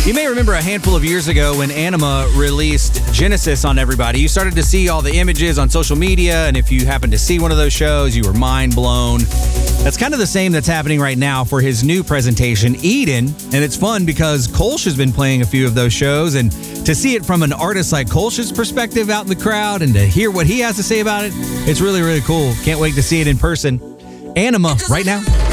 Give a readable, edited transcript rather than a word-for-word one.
You may remember a handful of years ago when Anima released Genesis on everybody. You started to see all the images on social media, and if you happened to see one of those shows, you were mind blown. That's kind of the same that's happening right now for his new presentation, Eden. And it's fun because Kolsch has been playing a few of those shows, and to see it from an artist like Kolsch's perspective out in the crowd and to hear what he has to say about it, it's really, really cool. Can't wait to see it in person. Anima right now.